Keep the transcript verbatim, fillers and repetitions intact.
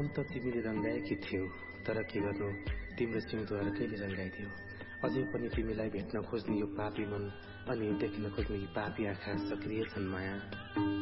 त तिमीले रंगाएकी थियौ, तर के गर्नु तिम्रो सिउँदोहरु कहिले रंगाइदियो। अझै पनि तिमीलाई भेट्न खोज्ने यो पापी मन अनि यो देख्न खोज्ने यी पापी आँखा सक्रिय छन् माया।